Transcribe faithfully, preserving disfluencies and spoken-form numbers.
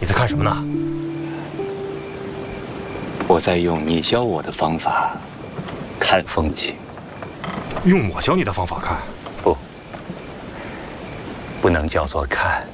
你在看什么呢？ 我在用你教我的方法看风景。 用我教你的方法看？ 不，不能叫做看。